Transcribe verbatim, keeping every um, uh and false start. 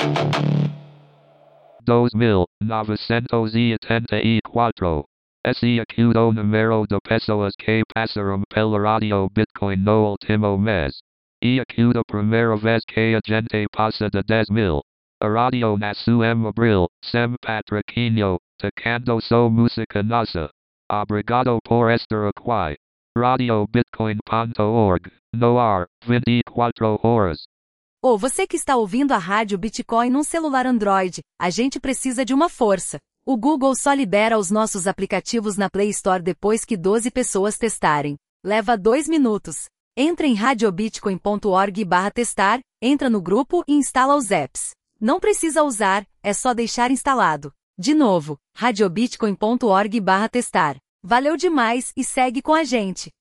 Dos mil novecentos e oitenta e quatro. Esse aqui o número de pessoas que passaram pela radio Bitcoin no último mês. E aqui a primeira vez que a gente passa de dez mil. A radio nasceu em abril, sem patrocínio, tocando só música nossa. Obrigado por estar aqui. radio bitcoin ponto org, no ar, vinte e quatro horas. Ou você que está ouvindo a Rádio Bitcoin num celular Android, a gente precisa de uma força. O Google só libera os nossos aplicativos na Play Store depois que doze pessoas testarem. Leva dois minutos. Entra em radiobitcoin ponto org barra testar, entra no grupo e instala os apps. Não precisa usar, é só deixar instalado. De novo, radiobitcoin ponto org barra testar. Valeu demais e segue com a gente.